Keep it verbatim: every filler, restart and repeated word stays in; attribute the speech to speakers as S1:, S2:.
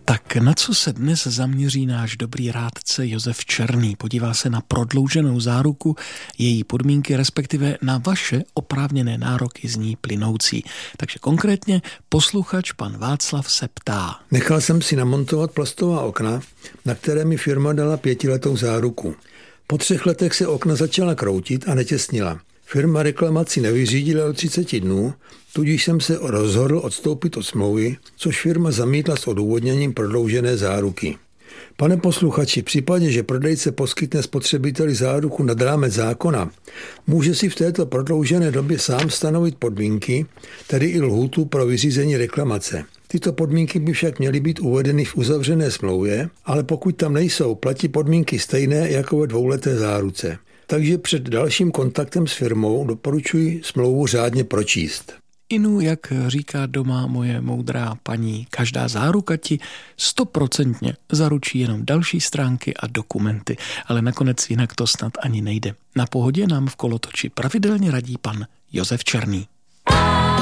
S1: Tak na co se dnes zaměří náš dobrý rádce Josef Černý? Podívá se na prodlouženou záruku, její podmínky, respektive na vaše oprávněné nároky z ní plynoucí. Takže konkrétně posluchač pan Václav se ptá.
S2: Nechal jsem si namontovat plastová okna, na které mi firma dala pětiletou záruku. Po třech letech se okna začala kroutit a netěsnila. Firma reklamaci nevyřídila do třiceti dnů, tudíž jsem se rozhodl odstoupit od smlouvy, což firma zamítla s odůvodněním prodloužené záruky. Pane posluchači, v případě, že prodejce poskytne spotřebiteli záruku nad rámec zákona, může si v této prodloužené době sám stanovit podmínky, tedy i lhůtu pro vyřízení reklamace. Tyto podmínky by však měly být uvedeny v uzavřené smlouvě, ale pokud tam nejsou, platí podmínky stejné jako ve dvouleté záruce. Takže před dalším kontaktem s firmou doporučuji smlouvu řádně pročíst.
S1: Inu, jak říká doma moje moudrá paní, každá záruka ti stoprocentně zaručí jenom další stránky a dokumenty, ale nakonec jinak to snad ani nejde. Na Pohodě nám v kolotoči pravidelně radí pan Josef Černý.